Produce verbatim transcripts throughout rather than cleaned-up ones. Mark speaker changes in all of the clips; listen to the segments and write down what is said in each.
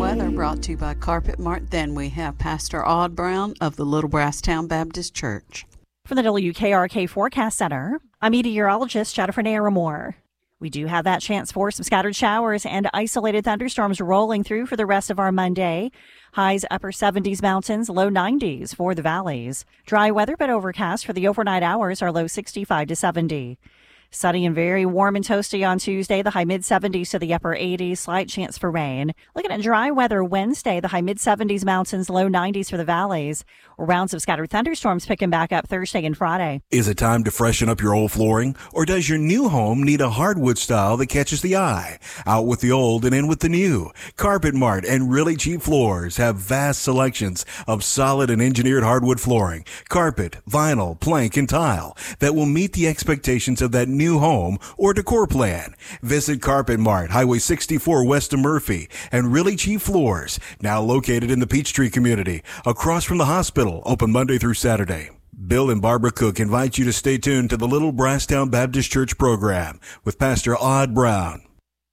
Speaker 1: weather brought to you by Carpet Mart. Then we have Pastor Odd Brown of the Little Brasstown Baptist Church.
Speaker 2: From the W K R K Forecast Center, I'm meteorologist Jennifer Naramore. We do have that chance for some scattered showers and isolated thunderstorms rolling through for the rest of our Monday. Highs upper seventies mountains, low nineties for the valleys. Dry weather but overcast for the overnight hours, our low sixty-five to seventy. Sunny and very warm and toasty on Tuesday, the high mid-seventies to the upper eighties, slight chance for rain. Looking at dry weather Wednesday, the high mid-seventies mountains, low nineties for the valleys. Rounds of scattered thunderstorms picking back up Thursday and Friday.
Speaker 3: Is it time to freshen up your old flooring? Or does your new home need a hardwood style that catches the eye? Out with the old and in with the new. Carpet Mart and Really Cheap Floors have vast selections of solid and engineered hardwood flooring, carpet, vinyl, plank, and tile that will meet the expectations of that new home or decor plan. Visit Carpet Mart, Highway sixty-four west of Murphy, and Really Cheap Floors, now located in the Peachtree community, across from the hospital, open Monday through Saturday. Bill and Barbara Cook invite you to stay tuned to the Little Brasstown Baptist Church program with Pastor Odd Brown.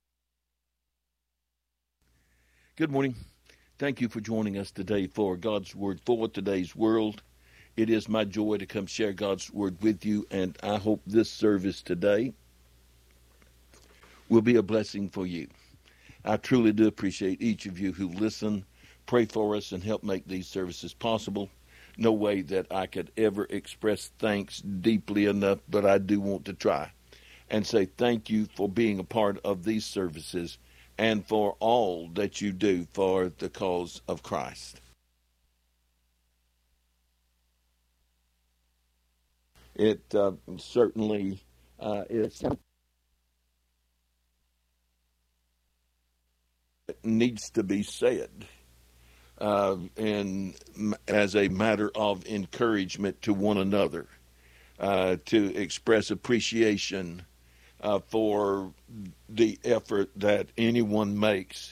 Speaker 4: Good morning. Thank you for joining us today for God's Word for today's world. It is my joy to come share God's Word with you, and I hope this service today will be a blessing for you. I truly do appreciate each of you who listen, pray for us, and help make these services possible. No way that I could ever express thanks deeply enough, but I do want to try and say thank you for being a part of these services and for all that you do for the cause of Christ. It uh, certainly uh, is it needs to be said, uh, and as a matter of encouragement to one another, uh, to express appreciation uh, for the effort that anyone makes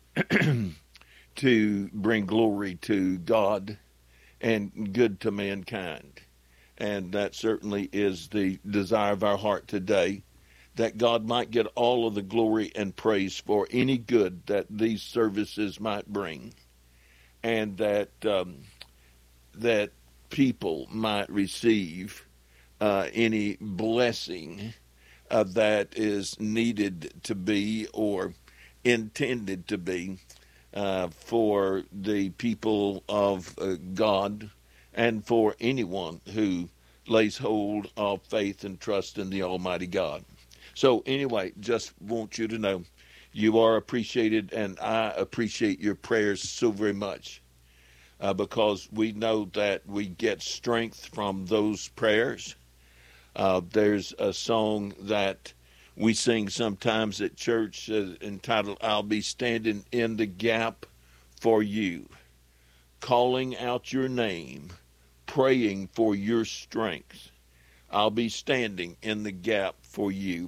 Speaker 4: to bring glory to God and good to mankind. And that certainly is the desire of our heart today, that God might get all of the glory and praise for any good that these services might bring, and that um, that people might receive uh, any blessing uh, that is needed to be or intended to be uh, for the people of uh, God, and for anyone who lays hold of faith and trust in the Almighty God. So anyway, just want you to know you are appreciated, and I appreciate your prayers so very much uh, because we know that we get strength from those prayers. Uh, there's a song that we sing sometimes at church uh, entitled, "I'll Be Standing in the Gap for You, calling out your name, praying for your strength. I'll be standing in the gap for you."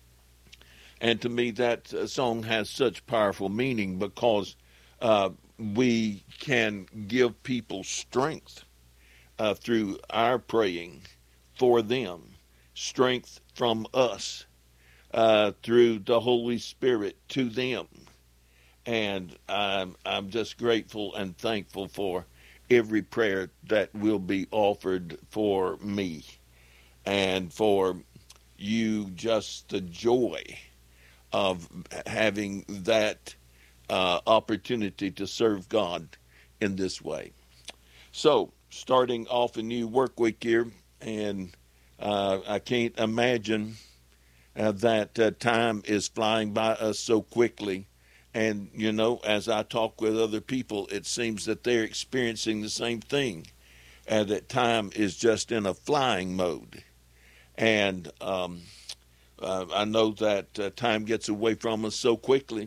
Speaker 4: And to me, that uh, song has such powerful meaning because uh, we can give people strength uh, through our praying for them, strength from us uh, through the Holy Spirit to them. And I'm, I'm just grateful and thankful for every prayer that will be offered for me, and for you, just the joy of having that uh, opportunity to serve God in this way. So, starting off a new work week here, and uh, I can't imagine uh, that uh, time is flying by us so quickly. And, you know, as I talk with other people, it seems that they're experiencing the same thing, and that time is just in a flying mode. And um, uh, I know that uh, time gets away from us so quickly,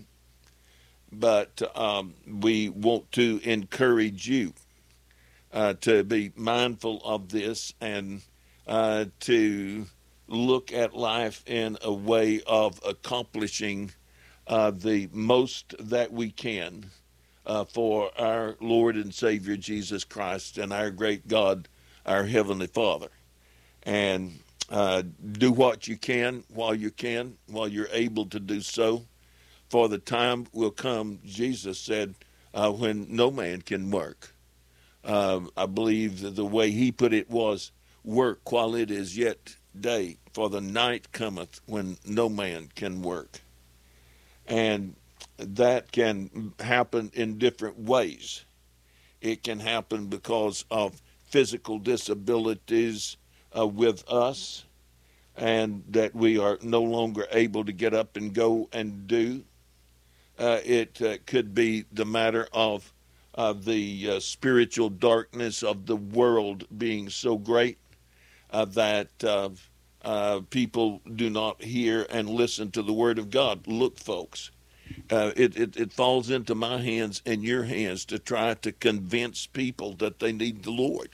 Speaker 4: but um, we want to encourage you uh, to be mindful of this, and uh, to look at life in a way of accomplishing Uh, the most that we can uh, for our Lord and Savior Jesus Christ and our great God, our Heavenly Father. And uh, do what you can while you can, while you're able to do so. For the time will come, Jesus said, uh, when no man can work. Uh, I believe that the way he put it was, work while it is yet day, for the night cometh when no man can work. And that can happen in different ways. It can happen because of physical disabilities uh, with us, and that we are no longer able to get up and go and do. Uh, it uh, could be the matter of uh, the uh, spiritual darkness of the world being so great uh, that uh, uh, people do not hear and listen to the Word of God. Look, folks, uh, it, it, it falls into my hands and your hands to try to convince people that they need the Lord.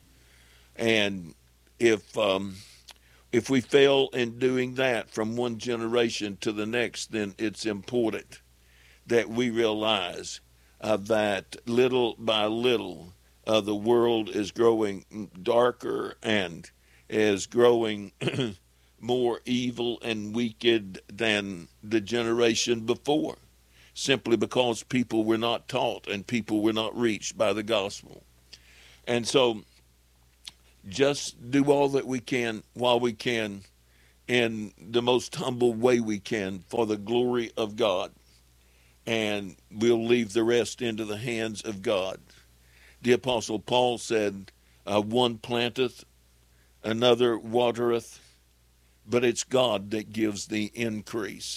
Speaker 4: And if um, if we fail in doing that from one generation to the next, then it's important that we realize uh, that little by little uh, the world is growing darker and is growing more evil and wicked than the generation before, simply because people were not taught and people were not reached by the gospel. And so just do all that we can while we can in the most humble way we can for the glory of God. And we'll leave the rest into the hands of God. The Apostle Paul said, uh, one planteth, another watereth, but it's God that gives the increase.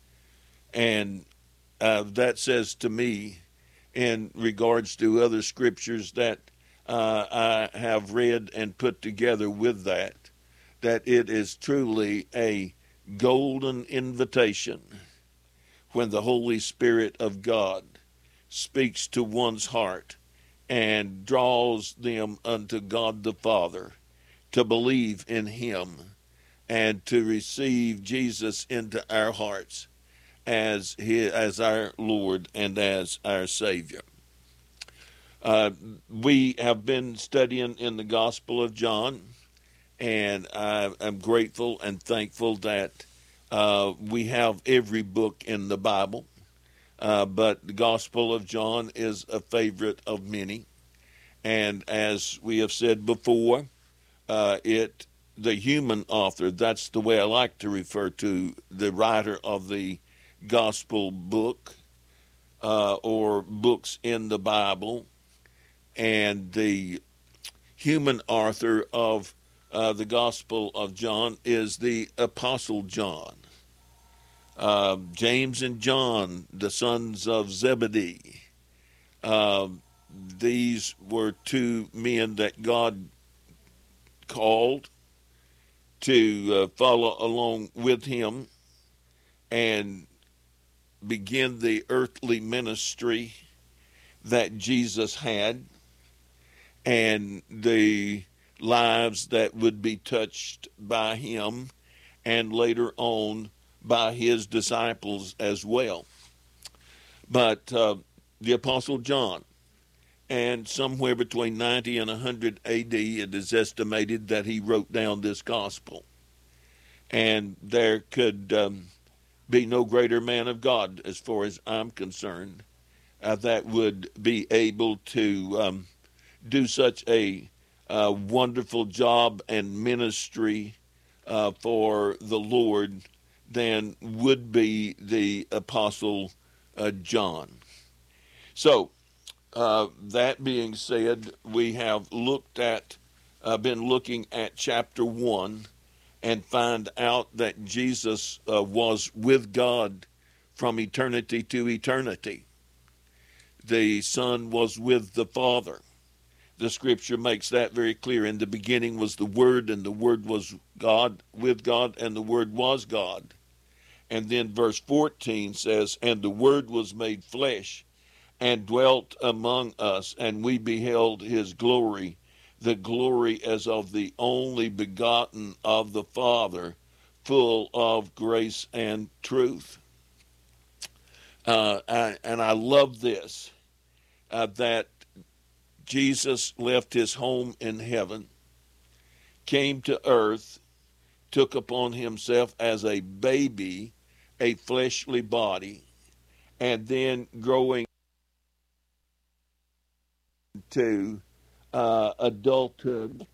Speaker 4: And uh, that says to me, in regards to other scriptures that uh, I have read and put together with that, that it is truly a golden invitation when the Holy Spirit of God speaks to one's heart and draws them unto God the Father to believe in him and to receive Jesus into our hearts as his, as our Lord and as our Savior. Uh, we have been studying in the Gospel of John, and I am grateful and thankful that uh, we have every book in the Bible, uh, but the Gospel of John is a favorite of many. And as we have said before, uh, it the human author, that's the way I like to refer to the writer of the Gospel book uh, or books in the Bible, and the human author of uh, the Gospel of John is the Apostle John. Uh, James and John, the sons of Zebedee, uh, these were two men that God called to uh, follow along with him and begin the earthly ministry that Jesus had, and the lives that would be touched by him and later on by his disciples as well. But uh, the Apostle John, and somewhere between ninety and one hundred A D, it is estimated that he wrote down this gospel. And there could um, be no greater man of God, as far as I'm concerned, uh, that would be able to um, do such a uh, wonderful job and ministry uh, for the Lord than would be the Apostle uh, John. So, uh, that being said, we have looked at, uh, been looking at chapter one, and find out that Jesus uh, was with God from eternity to eternity. The Son was with the Father. The Scripture makes that very clear. In the beginning was the Word, and the Word was God, with God, and the Word was God. And then verse fourteen says, and the Word was made flesh and dwelt among us, and we beheld his glory, the glory as of the only begotten of the Father, full of grace and truth. Uh, I, and I love this, uh, that Jesus left his home in heaven, came to earth, took upon himself as a baby a fleshly body, and then growing to uh, adulthood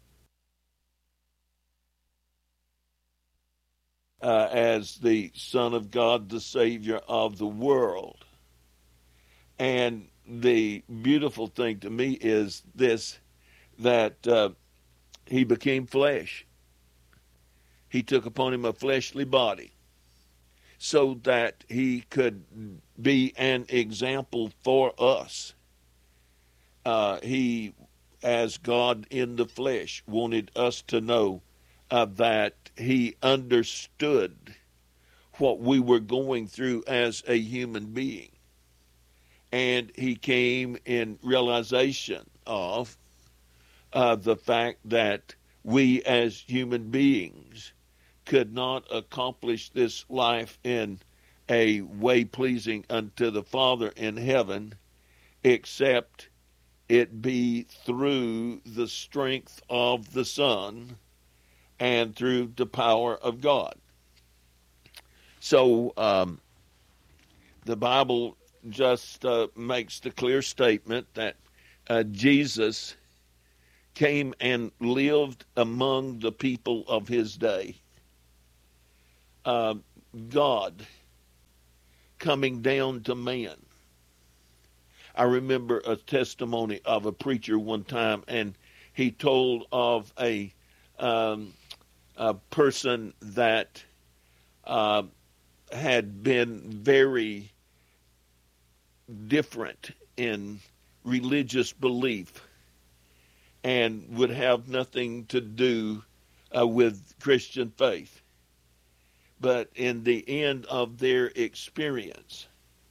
Speaker 4: uh, as the Son of God, the Savior of the world. And the beautiful thing to me is this, that uh, he became flesh. He took upon him a fleshly body so that he could be an example for us. Uh, he, as God in the flesh, wanted us to know uh, that he understood what we were going through as a human being. And he came in realization of uh, the fact that we as human beings could not accomplish this life in a way pleasing unto the Father in heaven, except it be through the strength of the Son and through the power of God. So um, the Bible just uh, makes the clear statement that uh, Jesus came and lived among the people of his day. Uh, God coming down to man. I remember a testimony of a preacher one time, and he told of a, um, a person that uh, had been very different in religious belief and would have nothing to do uh, with Christian faith. But in the end of their experience,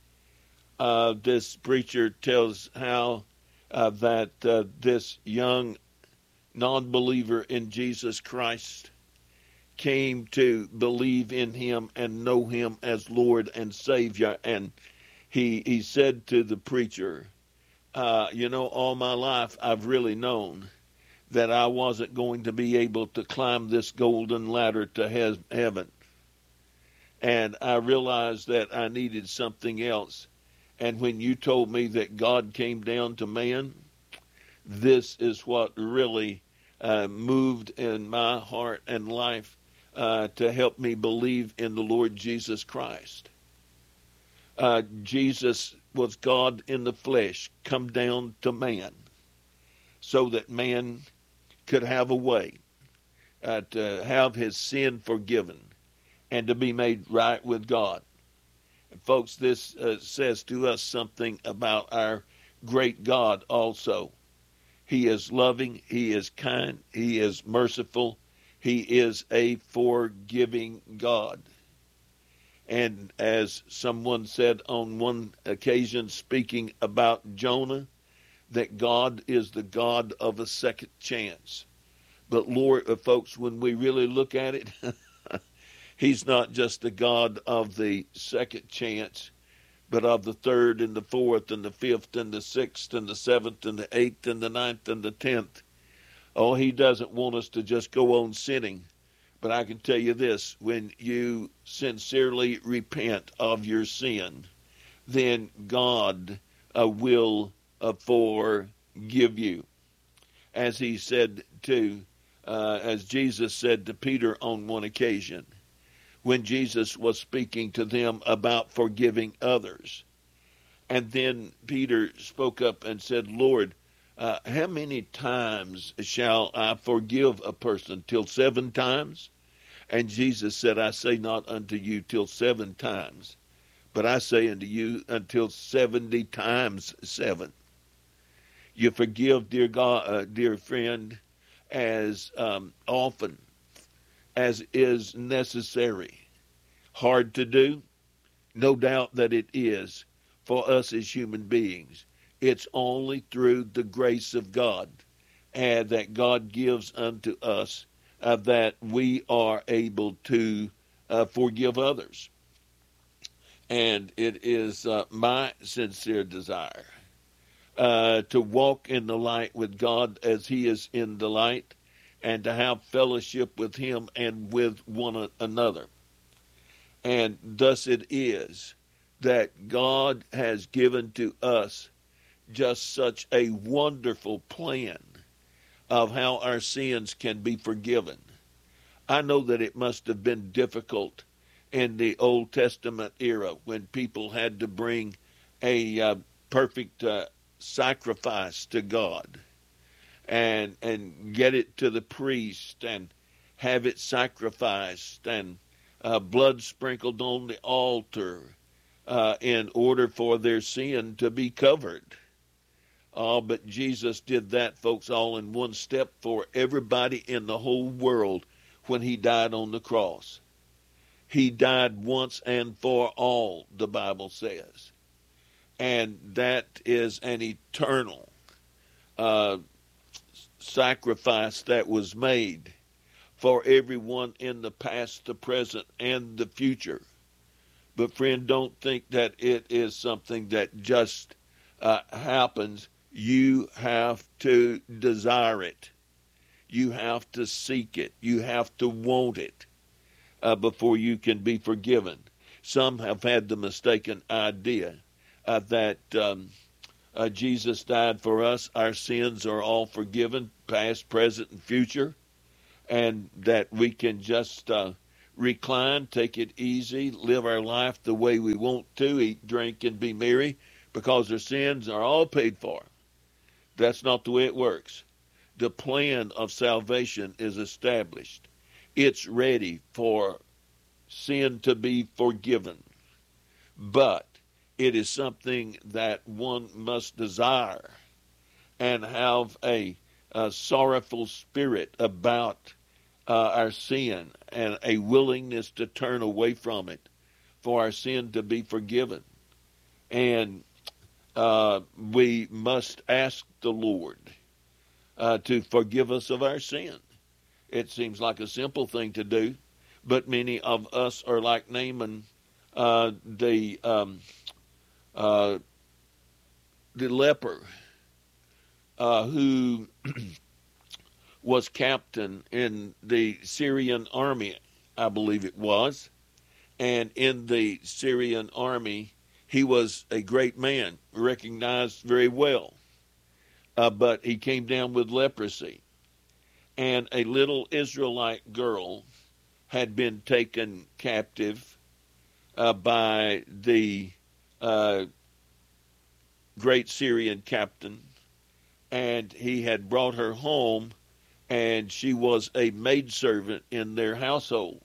Speaker 4: uh, this preacher tells how uh, that uh, this young non-believer in Jesus Christ came to believe in him and know him as Lord and Savior. And he he said to the preacher, uh, you know, all my life I've really known that I wasn't going to be able to climb this golden ladder to he- heaven. And I realized that I needed something else. And when you told me that God came down to man, this is what really uh, moved in my heart and life uh, to help me believe in the Lord Jesus Christ. Uh, Jesus was God in the flesh, come down to man, so that man could have a way uh, to have his sin forgiven and to be made right with God. And folks, this uh, says to us something about our great God also. He is loving, he is kind, he is merciful, he is a forgiving God. And as someone said on one occasion, speaking about Jonah, that God is the God of a second chance. But Lord, uh, folks, when we really look at it, he's not just the God of the second chance, but of the third and the fourth and the fifth and the sixth and the seventh and the eighth and the ninth and the tenth. Oh, he doesn't want us to just go on sinning. But I can tell you this, when you sincerely repent of your sin, then God uh, will uh, forgive you. As he said to, uh, as Jesus said to Peter on one occasion, when Jesus was speaking to them about forgiving others. And then Peter spoke up and said, Lord, uh, how many times shall I forgive a person? Till seven times? And Jesus said, I say not unto you till seven times, but I say unto you until seventy times seven. You forgive, dear God, uh, dear friend, as um, often as is necessary. Hard to do? No doubt that it is for us as human beings. It's only through the grace of God and that God gives unto us uh, that we are able to uh, forgive others. And it is uh, my sincere desire uh, to walk in the light with God as he is in the light, and to have fellowship with him and with one another. And thus it is that God has given to us just such a wonderful plan of how our sins can be forgiven. I know that it must have been difficult in the Old Testament era when people had to bring a uh, perfect uh, sacrifice to God and and get it to the priest and have it sacrificed and uh, blood sprinkled on the altar uh, in order for their sin to be covered. Oh, but Jesus did that, folks, all in one step for everybody in the whole world when he died on the cross. He died once and for all, the Bible says. And that is an eternal uh, sacrifice that was made for everyone in the past, the present, and the future. But friend, don't think that it is something that just uh, happens. You have to desire it. You have to seek it. You have to want it uh, before you can be forgiven. Some have had the mistaken idea uh, that um, uh, Jesus died for us. Our sins are all forgiven, past, present, and future, and that we can just uh, recline, take it easy, live our life the way we want to, eat, drink, and be merry, because our sins are all paid for. That's not the way it works. The plan of salvation is established. It's ready for sin to be forgiven. But it is something that one must desire and have a, a sorrowful spirit about uh, our sin and a willingness to turn away from it for our sin to be forgiven. And uh, we must ask the Lord uh, to forgive us of our sin. It seems like a simple thing to do, but many of us are like Naaman, uh, the um, uh, the leper, uh, who was captain in the Syrian army, I believe it was, and in the Syrian army, he was a great man, recognized very well, uh, but he came down with leprosy. And a little Israelite girl had been taken captive uh, by the uh, great Syrian captain, and he had brought her home, and she was a maidservant in their household.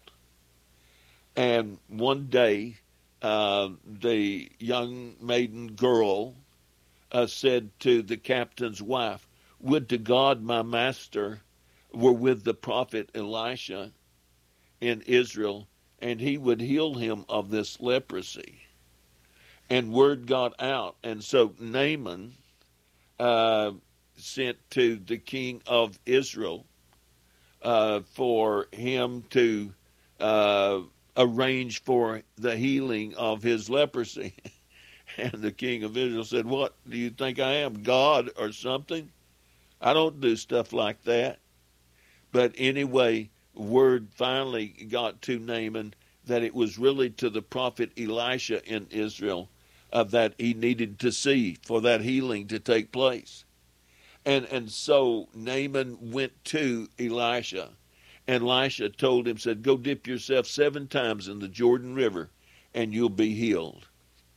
Speaker 4: And one day, uh, the young maiden girl uh, said to the captain's wife, "Would to God my master were with the prophet Elisha in Israel, and he would heal him of this leprosy." And word got out. And so Naaman uh, sent to the king of Israel uh, for him to uh, arrange for the healing of his leprosy. And the king of Israel said, "What do you think I am, God or something? I don't do stuff like that." But anyway, word finally got to Naaman that it was really to the prophet Elisha in Israel uh, that he needed to see for that healing to take place. And and so Naaman went to Elisha, and Elisha told him, said, "Go dip yourself seven times in the Jordan River, and you'll be healed."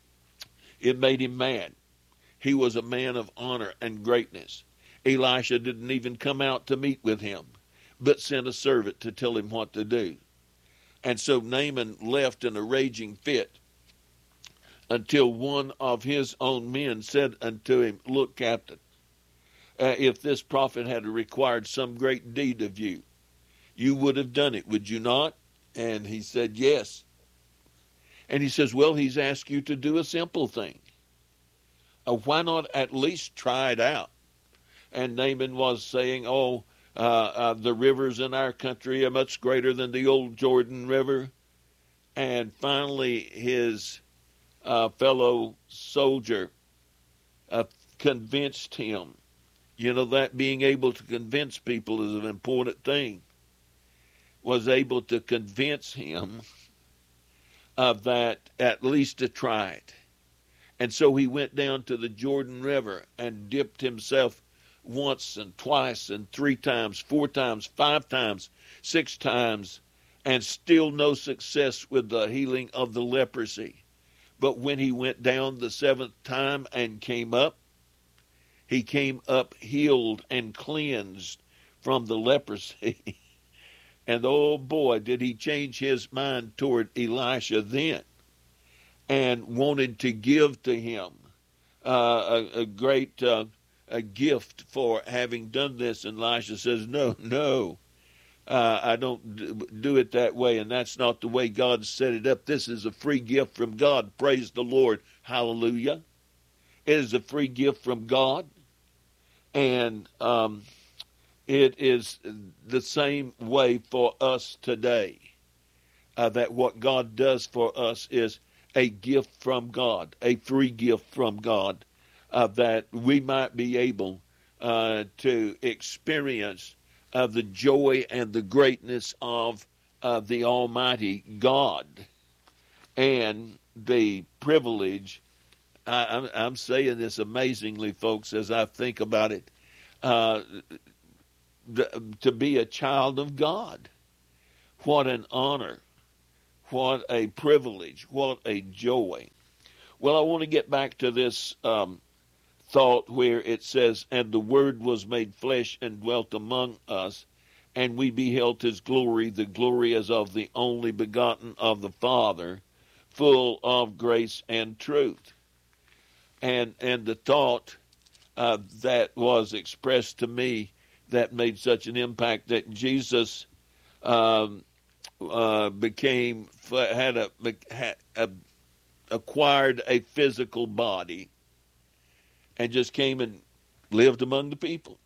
Speaker 4: It made him mad. He was a man of honor and greatness. Elisha didn't even come out to meet with him, but sent a servant to tell him what to do. And so Naaman left in a raging fit until one of his own men said unto him, "Look, Captain, uh, if this prophet had required some great deed of you, you would have done it, would you not?" And he said, "Yes." And he says, "Well, he's asked you to do a simple thing. Uh, why not at least try it out?" And Naaman was saying, "Oh, Uh, uh, the rivers in our country are much greater than the old Jordan River." And finally, his uh, fellow soldier uh, convinced him. You know, that being able to convince people is an important thing. Was able to convince him of that, at least to try it. And so he went down to the Jordan River and dipped himself once and twice and three times, four times, five times, six times, and still no success with the healing of the leprosy. But when he went down the seventh time and came up, he came up healed and cleansed from the leprosy. And oh boy, did he change his mind toward Elisha then, and wanted to give to him uh, a, a great uh, a gift for having done this. And Elisha says, no, no, uh, I don't do it that way. And that's not the way God set it up. This is a free gift from God. Praise the Lord. Hallelujah. It is a free gift from God. And um, it is the same way for us today, uh, that what God does for us is a gift from God, a free gift from God, uh, that we might be able uh, to experience uh, the joy and the greatness of uh, the Almighty God, and the privilege. I, I'm, I'm saying this amazingly, folks, as I think about it, uh, to be a child of God. What an honor. What a privilege. What a joy. Well, I want to get back to this um, thought where it says, and the Word was made flesh and dwelt among us, and we beheld his glory, the glory as of the only begotten of the Father, full of grace and truth. And, and the thought uh, that was expressed to me that made such an impact, that Jesus um, uh, became, had a, had a, acquired a physical body and just came and lived among the people.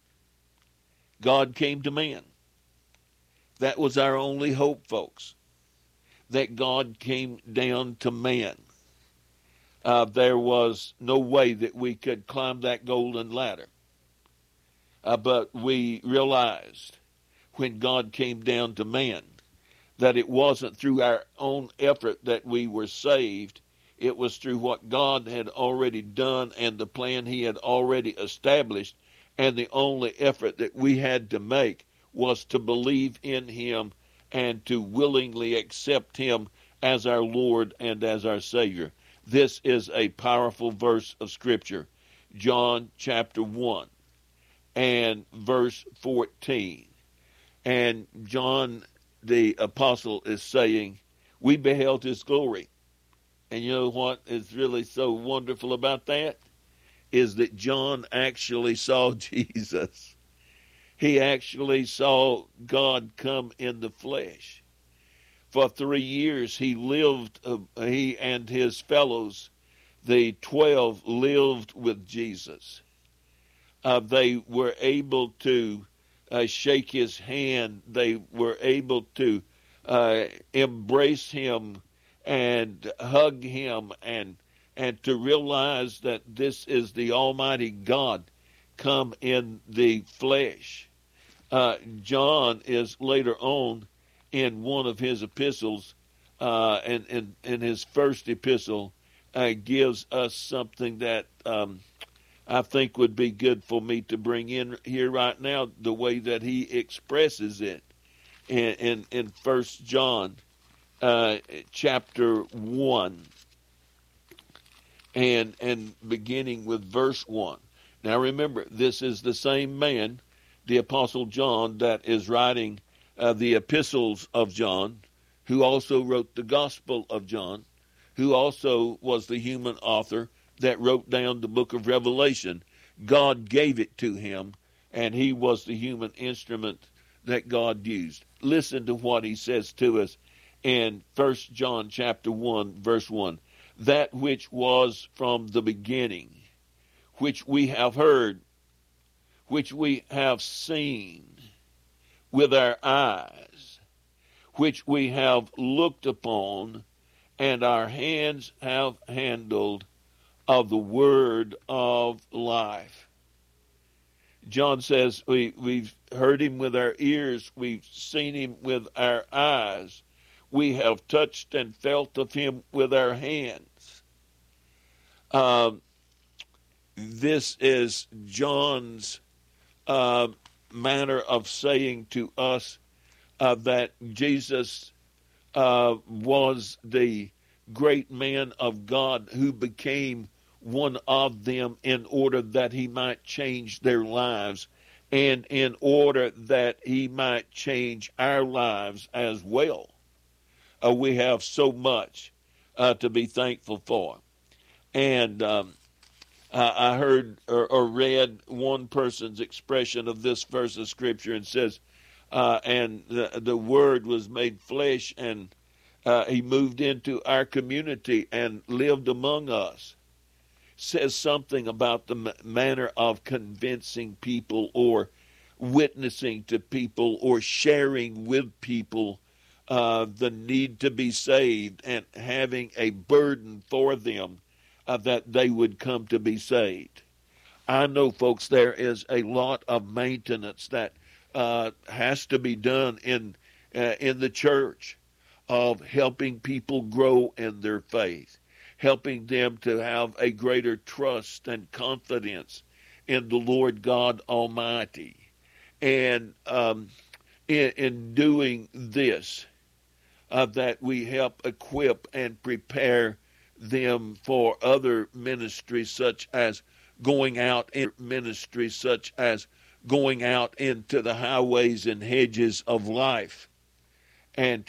Speaker 4: God came to man. That was our only hope, folks, that God came down to man. Uh, there was no way that we could climb that golden ladder. Uh, but we realized when God came down to man that it wasn't through our own effort that we were saved. It was through what God had already done and the plan he had already established. And the only effort that we had to make was to believe in him and to willingly accept him as our Lord and as our Savior. This is a powerful verse of Scripture. John chapter one. And verse fourteen. And John the apostle is saying, we beheld his glory. And you know what is really so wonderful about that? Is that John actually saw Jesus. He actually saw God come in the flesh. For three years he lived, uh, he and his fellows, the twelve, lived with Jesus. Uh, they were able to uh, shake his hand. They were able to uh, embrace him and hug him, and and to realize that this is the Almighty God come in the flesh. Uh, John is later on in one of his epistles, uh, and in, in his first epistle, uh, gives us something that um, I think would be good for me to bring in here right now, the way that he expresses it in in, in First John uh, chapter one, and and beginning with verse one. Now remember, this is the same man, the Apostle John, that is writing uh, the epistles of John, who also wrote the Gospel of John, who also was the human author that wrote down the book of Revelation. God gave it to him, and he was the human instrument that God used. Listen to what he says to us in First John chapter one, verse one. That which was from the beginning, which we have heard, which we have seen with our eyes, which we have looked upon, and our hands have handled, of the word of life. John says we, we've heard him with our ears, we've seen him with our eyes, we have touched and felt of him with our hands. Uh, this is John's uh, manner of saying to us uh, that Jesus uh, was the great man of God who became one of them in order that he might change their lives and in order that he might change our lives as well. Uh, we have so much uh, to be thankful for. And um, I heard or, or read one person's expression of this verse of Scripture, and says, uh, and the, the Word was made flesh, and uh, he moved into our community and lived among us. Says something about the manner of convincing people or witnessing to people or sharing with people uh, the need to be saved and having a burden for them uh, that they would come to be saved. I know, folks, there is a lot of maintenance that uh, has to be done in uh, in the church of helping people grow in their faith, helping them to have a greater trust and confidence in the Lord God Almighty. And um, in, in doing this, uh, that we help equip and prepare them for other ministries, such as going out in ministries, such as going out into the highways and hedges of life and